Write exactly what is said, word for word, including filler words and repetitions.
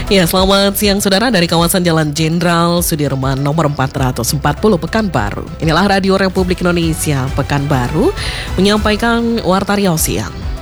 Ya, selamat siang saudara dari kawasan Jalan Jenderal Sudirman nomor empat ratus empat puluh Pekanbaru. Inilah Radio Republik Indonesia Pekanbaru menyampaikan Warta Riau Siang.